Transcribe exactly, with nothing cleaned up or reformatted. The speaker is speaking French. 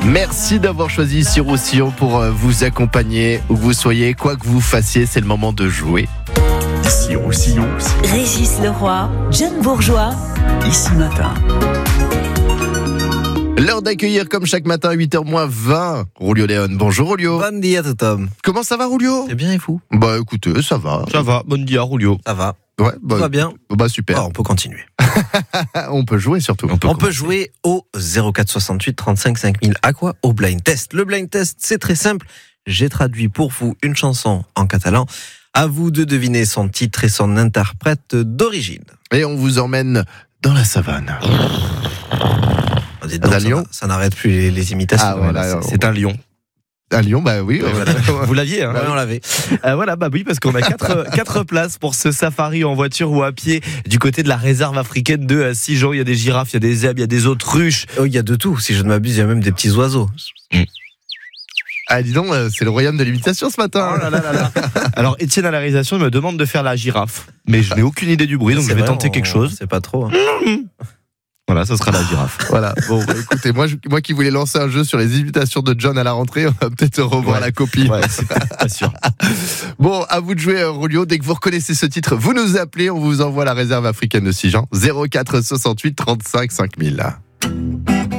Merci d'avoir choisi Sirou-Sillon pour vous accompagner où que vous soyez, quoi que vous fassiez, c'est le moment de jouer. Sirou-Sillon. Régis Leroy, John Bourgeois. Ici Matin. L'heure d'accueillir comme chaque matin à huit heures moins vingt, Rulio Léon. Bonjour Rulio. Bon dia Tom. Comment ça va Rulio? C'est bien et vous? Bah écoutez, ça va. Ça va, bonne dia Rulio. Ça va. Ouais, bah, Tout va bien. Bah super. Oh, on peut continuer. On peut jouer surtout. On peut, On peut jouer au zéro quatre soixante-huit trente-cinq cinq mille. À quoi? Au blind test. Le blind test, c'est très simple. J'ai traduit pour vous une chanson en catalan. À vous de deviner son titre et son interprète d'origine. Et on vous emmène dans la savane. Oh, dites donc, Un ça, lion ça n'arrête plus les, les imitations. Ah, voilà, Voilà, alors, C'est un lion. Un lion, bah oui. Ouais, voilà. Vous l'aviez, hein? Ouais, on l'avait. Euh, voilà, bah oui, parce qu'on a quatre, quatre places pour ce safari en voiture ou à pied du côté de la réserve africaine de euh, Sijan. Il y a des girafes, il y a des zèbres, il y a des autruches. Oh, il y a de tout. Si je ne m'abuse, il y a même des petits oiseaux. Ah dis donc, euh, c'est le royaume de l'imitation ce matin. Oh là là là là. Alors, Étienne à la réalisation me demande de faire la girafe. Mais je n'ai aucune idée du bruit, donc C'est je vais vrai, tenter on- quelque chose. C'est pas trop. hein. Voilà, ça sera la girafe. Voilà. Bon, bah, écoutez, moi, je- moi qui voulais lancer un jeu sur les imitations de John à la rentrée, on va peut-être revoir Ouais. la copie. Ouais, c'est pas sûr. Bon, à vous de jouer, euh, Rulio. Dès que vous reconnaissez ce titre, vous nous appelez, on vous envoie la réserve africaine de Sijan. zéro quatre soixante-huit trente-cinq cinq mille.